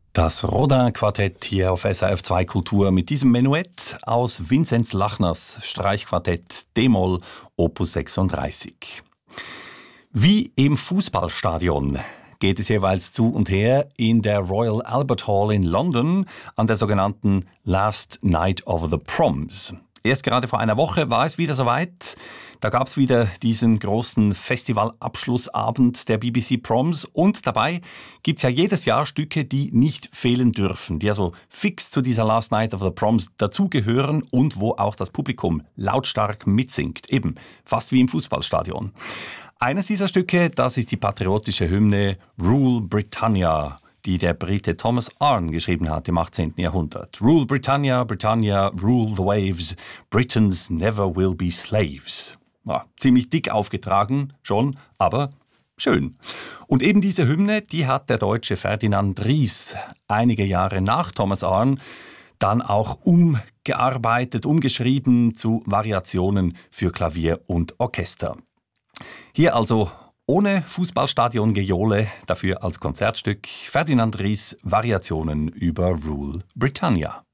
Das Rodin-Quartett hier auf SRF 2 Kultur mit diesem Menuett aus Vinzenz Lachners Streichquartett D-Moll Opus 36. Wie im Fußballstadion geht es jeweils zu und her in der Royal Albert Hall in London an der sogenannten Last Night of the Proms. Erst gerade vor einer Woche war es wieder soweit. Da gab es wieder diesen großen Festivalabschlussabend der BBC Proms und dabei gibt es ja jedes Jahr Stücke, die nicht fehlen dürfen, die also fix zu dieser Last Night of the Proms dazugehören und wo auch das Publikum lautstark mitsingt, eben fast wie im Fußballstadion. Eines dieser Stücke, das ist die patriotische Hymne Rule Britannia, die der Brite Thomas Arne geschrieben hat im 18. Jahrhundert. Rule Britannia, Britannia, rule the waves, Britons never will be slaves. Ja, ziemlich dick aufgetragen, schon, aber schön. Und eben diese Hymne, die hat der Deutsche Ferdinand Ries einige Jahre nach Thomas Arne dann auch umgearbeitet, umgeschrieben zu Variationen für Klavier und Orchester. Hier also ohne Fußballstadion-Gejohle, dafür als Konzertstück Ferdinand Ries Variationen über Rule Britannia.